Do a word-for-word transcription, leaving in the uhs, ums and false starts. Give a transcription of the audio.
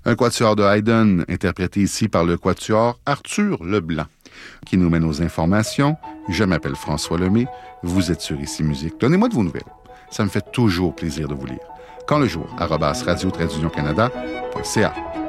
Un quatuor de Haydn, interprété ici par le quatuor Arthur Leblanc, qui nous mène aux informations. Je m'appelle François Lemay, vous êtes sur Ici Musique. Donnez-moi de vos nouvelles. Ça me fait toujours plaisir de vous lire. Quand le jour, arobase radio-canada point c a.